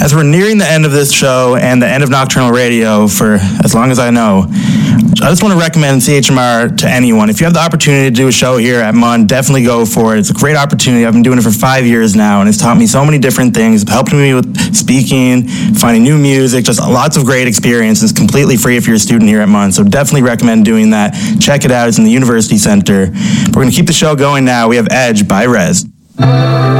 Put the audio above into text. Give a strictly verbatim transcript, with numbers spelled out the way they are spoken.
As we're nearing the end of this show and the end of Nocturnal Radio for as long as I know, I just want to recommend C H M R to anyone. If you have the opportunity to do a show here at M U N, definitely go for it. It's a great opportunity. I've been doing it for five years now, and it's taught me so many different things. It's helped me with speaking, finding new music, just lots of great experience. It's completely free if you're a student here at M U N, so definitely recommend doing that. Check it out. It's in the University Center. We're going to keep the show going now. We have Edge by Rez.